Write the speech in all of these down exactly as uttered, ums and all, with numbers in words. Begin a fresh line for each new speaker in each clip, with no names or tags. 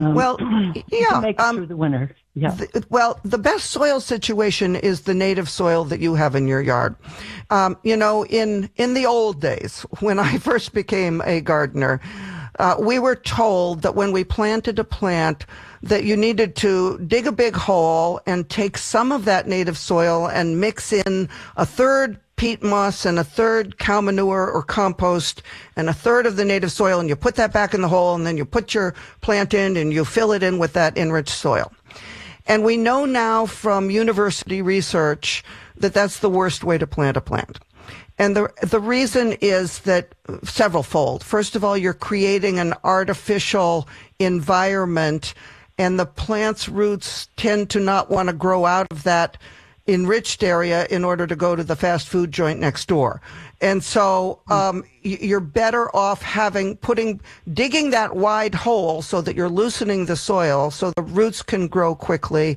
Um,
Well, yeah.
to make it
um,
through the winter. Yeah.
The, well, the best soil situation is the native soil that you have in your yard. Um, you know, in, in the old days, when I first became a gardener, uh, we were told that when we planted a plant, that you needed to dig a big hole and take some of that native soil and mix in a third peat moss and a third cow manure or compost and a third of the native soil, and you put that back in the hole, and then you put your plant in and you fill it in with that enriched soil. And we know now from university research that that's the worst way to plant a plant. And the the reason is that several-fold. First of all, you're creating an artificial environment, and the plant's roots tend to not want to grow out of that enriched area in order to go to the fast food joint next door. And so um, you're better off having, putting, digging that wide hole so that you're loosening the soil so the roots can grow quickly,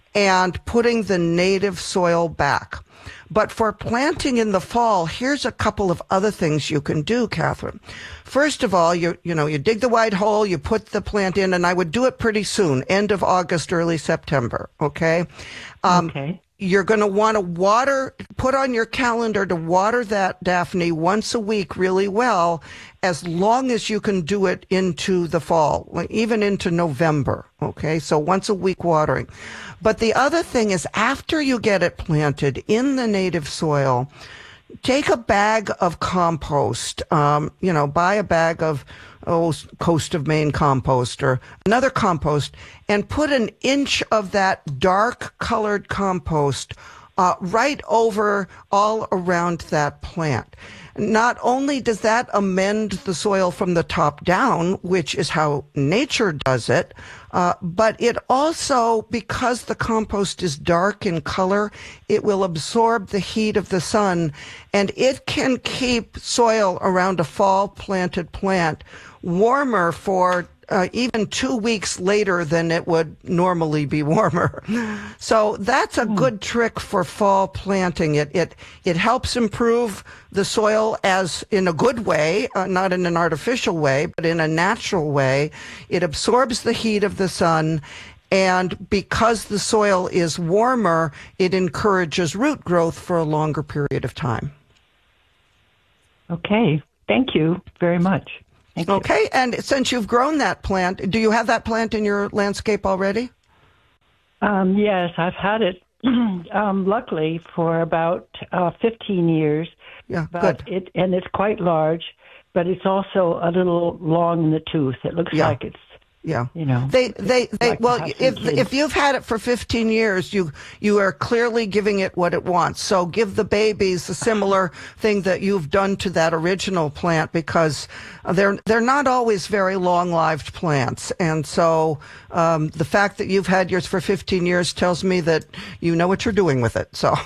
and putting the native soil back. But for planting in the fall, here's a couple of other things you can do, Catherine. First of all, you you know, you dig the wide hole, you put the plant in, and I would do it pretty soon, end of August, early September, okay? Um,
okay.
You're going to want to water, put on your calendar to water that Daphne once a week really well, as long as you can do it into the fall, like even into November, okay? So once a week watering. But the other thing is, after you get it planted in the native soil, take a bag of compost, um, you know, buy a bag of oh, Coast of Maine compost or another compost, and put an inch of that dark colored compost uh, right over all around that plant. Not only does that amend the soil from the top down, which is how nature does it, uh, but it also, because the compost is dark in color, it will absorb the heat of the sun, and it can keep soil around a fall planted plant warmer for uh, even two weeks later than it would normally be warmer. So that's a good trick for fall planting. It it it helps improve the soil as in a good way, uh, not in an artificial way, but in a natural way. It absorbs the heat of the sun, and because the soil is warmer, it encourages root growth for a longer period of time.
Okay. Thank you very much. Thank you.
Okay, and since you've grown that plant, do you have that plant in your landscape already?
Um, yes, I've had it, um, luckily, for about uh, fifteen years.
Yeah,
but
good.
It, and it's quite large, but it's also a little long in the tooth. It looks
Yeah.
like it's,
Yeah.
you know.
They, they, they,
like
well,
to have
if,
some kids.
if you've had it for fifteen years, you, you are clearly giving it what it wants. So give the babies a similar thing that you've done to that original plant, because they're, they're not always very long-lived plants. And so, um, the fact that you've had yours for fifteen years tells me that you know what you're doing with it. So.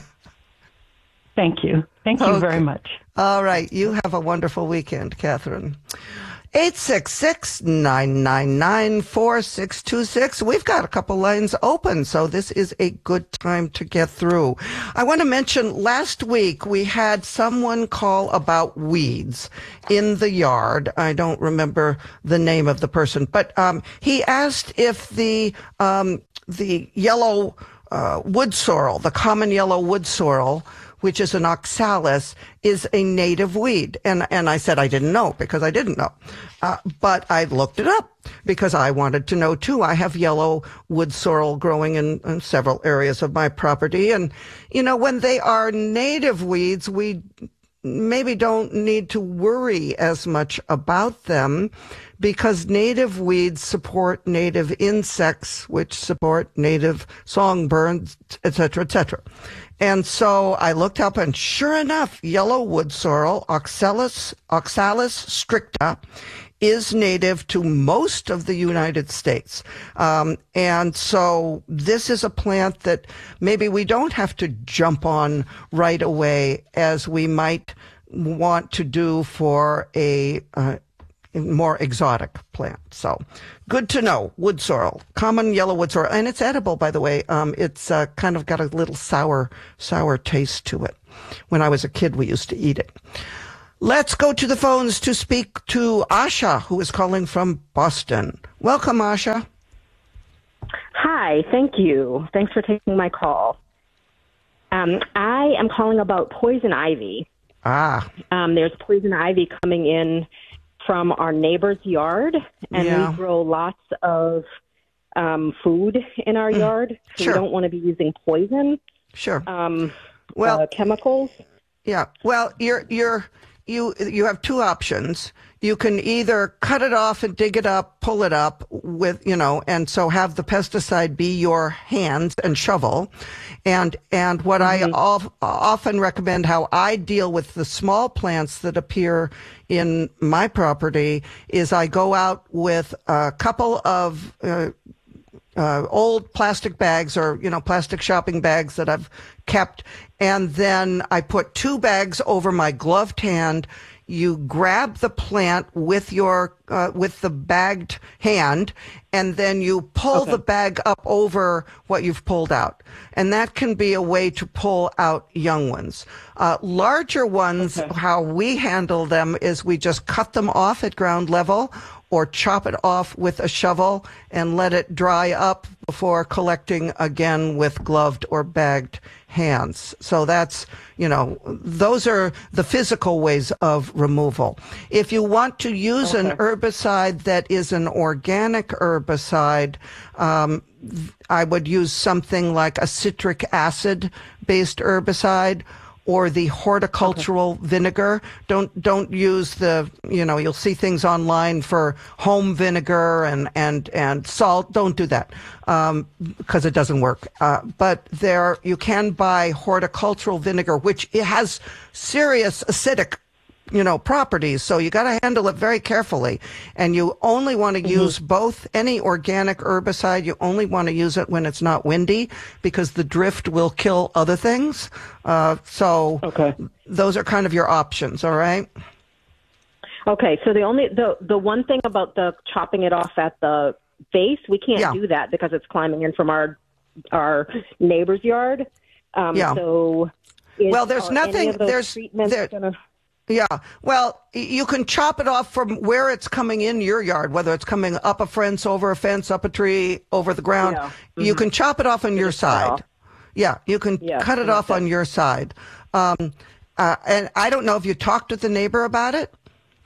Thank you. Thank you
Okay.
very much.
All right. You have a wonderful weekend, Catherine. eight six six, nine nine nine, four six two six. We've got a couple lines open, so this is a good time to get through. I want to mention last week we had someone call about weeds in the yard. I don't remember the name of the person, but um, he asked if the um, the yellow uh, wood sorrel, the common yellow wood sorrel, which is an oxalis, is a native weed. And and I said I didn't know, because I didn't know. Uh, but I looked it up because I wanted to know too. I have yellow wood sorrel growing in, in several areas of my property. And, you know, when they are native weeds, we maybe don't need to worry as much about them, because native weeds support native insects, which support native songbirds, et cetera, et cetera. And so I looked up, and sure enough, yellow wood sorrel, Oxalis, Oxalis stricta, is native to most of the United States. Um, and so this is a plant that maybe we don't have to jump on right away as we might want to do for a uh, more exotic plant. So good to know. Wood sorrel, common yellow wood sorrel. And it's edible, by the way. Um, it's uh, kind of got a little sour, sour taste to it. When I was a kid, we used to eat it. Let's go to the phones to speak to Asha, who is calling from Boston. Welcome, Asha.
Hi, thank you. Thanks for taking my call. Um, I am calling about poison ivy.
Ah.
Um, there's poison ivy coming in from our neighbor's yard, and
Yeah.
we grow lots of um, food in our
Mm.
yard. So
Sure.
we don't want to be using poison
Sure.
um,
Well,
uh, chemicals.
Yeah. Well, you're you're you you have two options. You can either cut it off and dig it up, pull it up with, you know, and so have the pesticide be your hands and shovel. And and what
Mm-hmm.
I of, often recommend, how I deal with the small plants that appear in my property, is I go out with a couple of uh, Uh, old plastic bags, or, you know, plastic shopping bags that I've kept. And then I put two bags over my gloved hand. You grab the plant with your, uh, with the bagged hand, and then you pull
Okay.
the bag up over what you've pulled out. And that can be a way to pull out young ones. Uh, larger ones,
Okay.
how we handle them is we just cut them off at ground level, or chop it off with a shovel and let it dry up before collecting again with gloved or bagged hands. So that's, you know, those are the physical ways of removal. If you want to use an
Okay.
herbicide that is an organic herbicide, um, I would use something like a citric acid based herbicide, or the horticultural okay. vinegar. Don't don't use the, you know, you'll see things online for home vinegar and and and salt. Don't do that um, because it doesn't work. Uh, but there, you can buy horticultural vinegar, which it has serious acidic, you know, properties. So you got to handle it very carefully. And you only want to mm-hmm. use both. Any organic herbicide, you only want to use it when it's not windy, because the drift will kill other things. Uh, so
okay.
those are kind of your options. All right.
Okay. So the only, the, the one thing about the chopping it off at the base, we can't
Yeah.
do that because it's climbing in from our, our neighbor's yard. Um,
Yeah.
So is,
well, there's
are
nothing,
any of those
there's,
treatments
there,
gonna...
Yeah. Well, you can chop it off from where it's coming in your yard, whether it's coming up a fence, over a fence, up a tree, over the ground.
Yeah. Mm-hmm.
You can chop it off on your side. Yeah. You can
yeah,
cut it off on your side. Um, uh, and I don't know if you talked with the neighbor about it.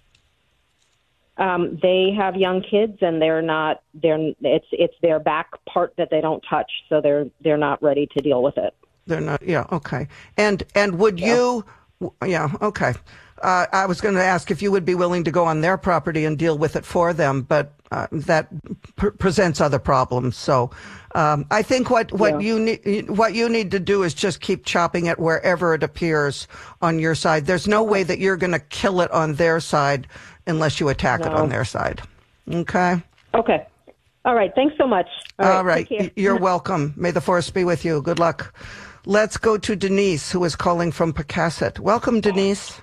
Um, they have young kids, and they're not. They're it's it's their back part that they don't touch, so they're they're not ready to deal with it.
They're not. Yeah. Okay. And and would
Yeah.
you? Yeah. Okay. Uh, I was going to ask if you would be willing to go on their property and deal with it for them, but uh, that pr- presents other problems. So um, I think what, what
Yeah.
you need what you need to do is just keep chopping it wherever it appears on your side. There's no way that you're going to kill it on their side unless you attack it
No.
on their side. Okay.
Okay. All right. Thanks so much. All right.
All right.
Take care.
You're welcome. May the force be with you. Good luck. Let's go to Denise, who is calling from Pocasset. Welcome, Denise.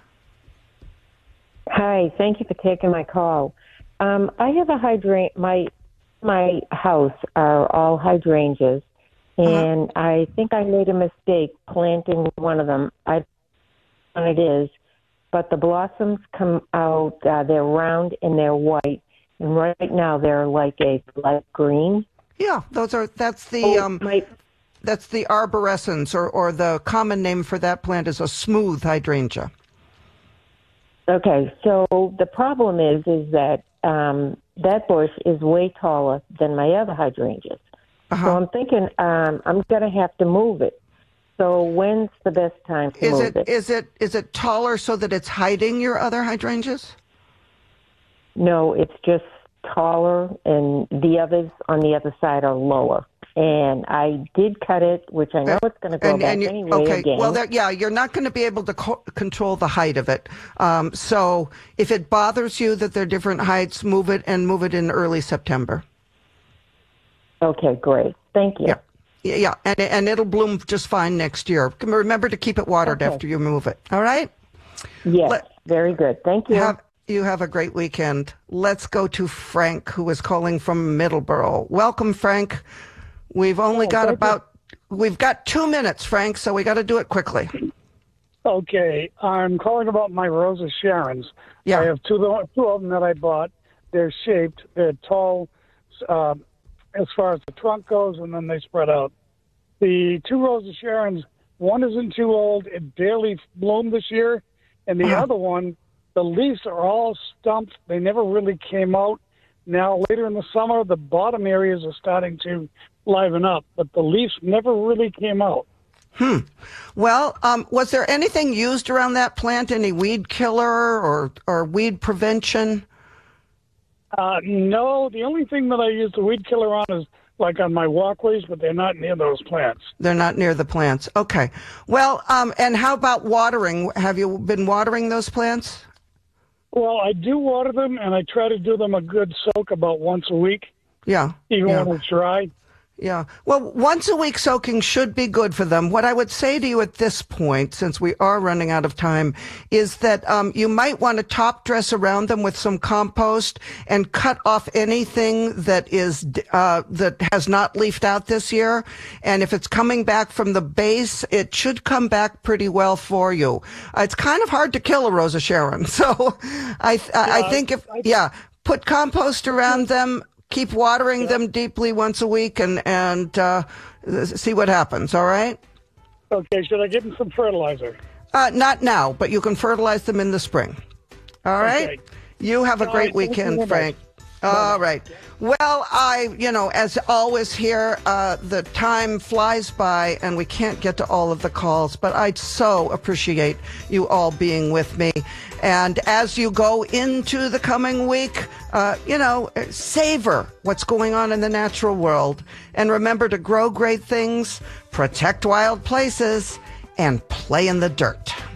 Hi, thank you for taking my call. Um, I have a hydrant. My my house are all hydrangeas, and uh-huh. I think I made a mistake planting one of them. I don't know what it is, but the blossoms come out. Uh, they're round and they're white, and right now they're like a light green.
Yeah, those are. That's the.
Oh,
um,
my,
that's the arborescens, or or the common name for that plant is a smooth hydrangea.
Okay, so the problem is is that um, that bush is way taller than my other hydrangeas.
Uh-huh.
So I'm thinking um, I'm going to have to move it. So when's the best time to
is
move
it,
it?
Is it is it taller so that it's hiding your other hydrangeas?
No, it's just taller, and the others on the other side are lower. And I did cut it, which I know it's going to go
and,
back
and you,
anyway
okay.
again.
Well, there, yeah, you're not going to be able to co- control the height of it. Um, so if it bothers you that they're different heights, move it and move it in early September.
Okay, great. Thank you.
Yeah, yeah, yeah. And, and it'll bloom just fine next year. Remember to keep it watered
Okay.
after you move it. All right?
Yes,
Let,
very good. Thank you.
have, you have a great weekend. Let's go to Frank, who is calling from Middleborough. Welcome, Frank. We've only
Oh,
got
thank
about, we've got two minutes, Frank, so we got to do it quickly.
Okay, I'm calling about my Rosa Sharons.
Yeah.
I have two, two of them that I bought. They're shaped. They're tall uh, as far as the trunk goes, and then they spread out. The two Rosa Sharons, one isn't too old. It barely bloomed this year. And the
Uh-huh.
other one, the leaves are all stumped. They never really came out. Now, later in the summer, the bottom areas are starting to liven up, but the leaves never really came out.
Hmm. Well, um, was there anything used around that plant? Any weed killer or, or weed prevention?
Uh, no, the only thing that I use the weed killer on is like on my walkways, but they're not near those plants.
They're not near the plants. Okay. Well, um, and how about watering? Have you been watering those plants?
Well, I do water them, and I try to do them a good soak about once a week,
Yeah.
even
yeah.
when it's dry.
Yeah. Well, once a week soaking should be good for them. What I would say to you at this point, since we are running out of time, is that um, you might want to top dress around them with some compost and cut off anything that is uh, that has not leafed out this year. And if it's coming back from the base, it should come back pretty well for you. Uh, it's kind of hard to kill a Rosa Sharon, so I th- I
Yeah,
think if
I-
yeah, put compost around them. Keep watering
Yeah.
them deeply once a week and, and uh, see what happens, all right?
Okay, should I give them some fertilizer?
Uh, not now, but you can fertilize them in the spring. All right?
Okay.
You have a
All
great
right, thank you
weekend,
very
Frank. All right. Well, I, you know, as always here, uh, the time flies by and we can't get to all of the calls, but I so appreciate you all being with me. And as you go into the coming week, uh, you know, savor what's going on in the natural world. And remember to grow great things, protect wild places, and play in the dirt.